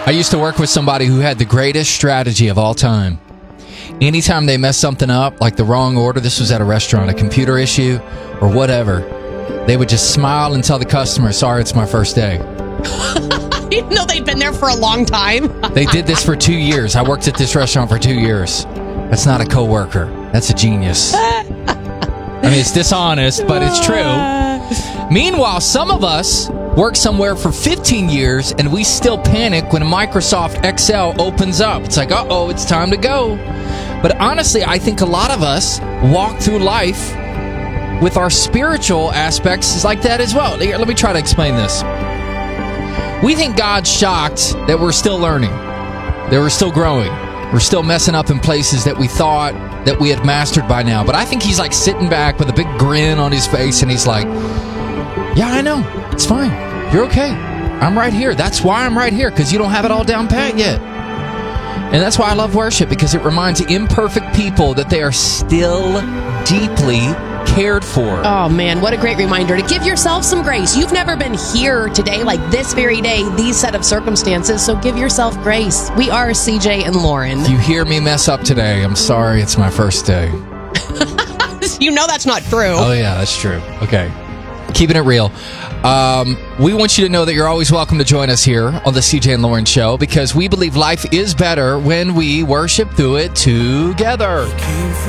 I used to work with somebody who had the greatest strategy of all time. Anytime they messed something up, like the wrong order, this was at a restaurant, a computer issue or whatever, they would just smile and tell the customer, sorry, it's my first day. Even though they'd been there for a long time. They did this for 2 years. I worked at this restaurant for 2 years. That's not a coworker. That's a genius. I mean, it's dishonest, but it's true. Meanwhile, some of us work somewhere for 15 years, and we still panic when Microsoft Excel opens up. It's like, uh-oh, it's time to go. But honestly, I think a lot of us walk through life with our spiritual aspects like that as well. Here, let me try to explain this. We think God's shocked that we're still learning, that we're still growing. We're still messing up in places that we thought that we had mastered by now. But I think he's like sitting back with a big grin on his face, and he's like, yeah, I know. It's fine. You're okay. I'm right here. That's why I'm right here, because you don't have it all down pat yet. And that's why I love worship, because it reminds imperfect people that they are still deeply cared for. Oh, man, what a great reminder to give yourself some grace. You've never been here today, like this very day, these set of circumstances, so give yourself grace. We are CJ and Lauren. If you hear me mess up today, I'm sorry. It's my first day. You know that's not true. Oh, yeah, that's true. Okay. Keeping it real. We want you to know that you're always welcome to join us here on the CJ and Lauren Show, because we believe life is better when we worship through it together.